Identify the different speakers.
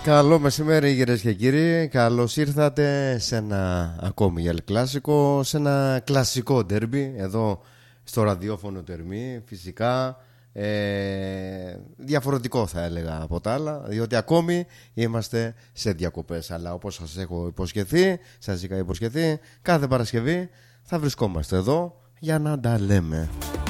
Speaker 1: Καλό μεσημέρι κυρίες και κύριοι. Καλώς ήρθατε σε ένα ακόμη El Clásico, σε ένα κλασικό ντέρμπι εδώ στο ραδιόφωνο Τερμή. Φυσικά διαφορετικό θα έλεγα από τα άλλα, διότι ακόμη είμαστε σε διακοπές. Αλλά όπως σας έχω υποσχεθεί, σας είχα υποσχεθεί, κάθε Παρασκευή θα βρισκόμαστε εδώ για να τα λέμε.